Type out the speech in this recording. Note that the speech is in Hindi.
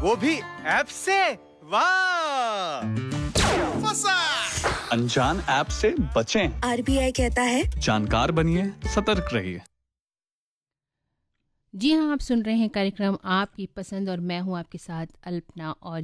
वो भी ऐप से। वाह! फंसा। अनजान ऐप से बचें। आरबीआई कहता है जानकार बनिए, सतर्क रहिए। जी हाँ, आप सुन रहे हैं कार्यक्रम आपकी पसंद और मैं हूँ आपके साथ अल्पना। और